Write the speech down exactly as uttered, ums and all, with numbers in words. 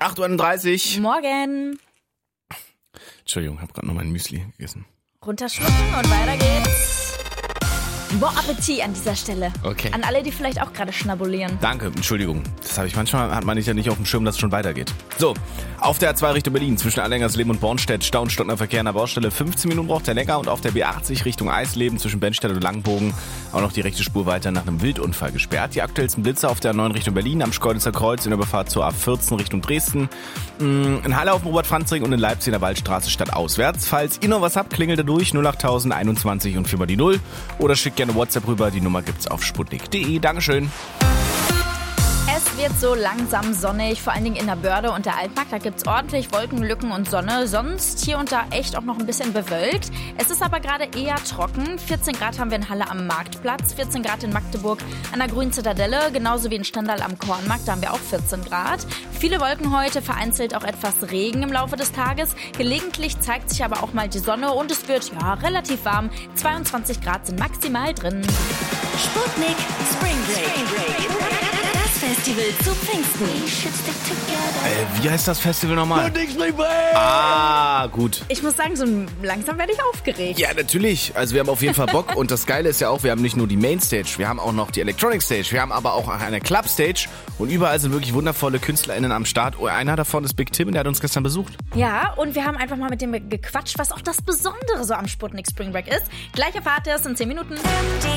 acht Uhr einunddreißig. Morgen. Entschuldigung, ich habe gerade noch mein Müsli gegessen. Runterschlucken und weiter geht's. Bon Appetit an dieser Stelle. Okay. An alle, die vielleicht auch gerade schnabulieren. Danke, Entschuldigung. Das habe ich manchmal, hat man nicht ja nicht auf dem Schirm, dass es schon weitergeht. So, auf der A zwei Richtung Berlin, zwischen Allengersleben und Bornstedt, Stau und Stundenverkehr an der Baustelle. fünfzehn Minuten braucht der länger. Und auf der B achtzig Richtung Eisleben, zwischen Bennstedt und Langbogen, auch noch die rechte Spur weiter nach einem Wildunfall gesperrt. Die aktuellsten Blitze auf der A neun Richtung Berlin, am Schkeuditzer Kreuz in der Überfahrt zur A vierzehn Richtung Dresden. In Halle auf dem Robert-Franz-Ring und in Leipzig in der Waldstraße stadtauswärts. Falls ihr noch was habt, klingelt da durch null acht null null einundzwanzig und viermal die null. Oder schickt gerne WhatsApp rüber. Die Nummer gibt's auf sputnik punkt de. Dankeschön. Es wird so langsam sonnig, vor allen Dingen in der Börde und der Altmark. Da gibt's ordentlich Wolkenlücken und Sonne. Sonst hier und da echt auch noch ein bisschen bewölkt. Es ist aber gerade eher trocken. vierzehn Grad haben wir in Halle am Marktplatz, vierzehn Grad in Magdeburg an der Grünen Zitadelle, genauso wie in Stendal am Kornmarkt. Da haben wir auch vierzehn Grad. Viele Wolken heute, vereinzelt auch etwas Regen im Laufe des Tages. Gelegentlich zeigt sich aber auch mal die Sonne und es wird ja relativ warm. zweiundzwanzig Grad sind maximal drin. Sputnik Spring Break. Das Festival zu Pfingsten. Äh, wie heißt das Festival nochmal? Sputnik Spring Break. Ah, gut. Ich muss sagen, so langsam werde ich aufgeregt. Ja, natürlich. Also wir haben auf jeden Fall Bock. Und das Geile ist ja auch, wir haben nicht nur die Mainstage, wir haben auch noch die Electronic Stage, wir haben aber auch eine Club-Stage. Und überall sind wirklich wundervolle KünstlerInnen am Start. Oh, einer davon ist Big Tim, der hat uns gestern besucht. Ja, und wir haben einfach mal mit dem gequatscht, was auch das Besondere so am Sputnik Spring Break ist. Gleich erfahrt ihr es in zehn Minuten.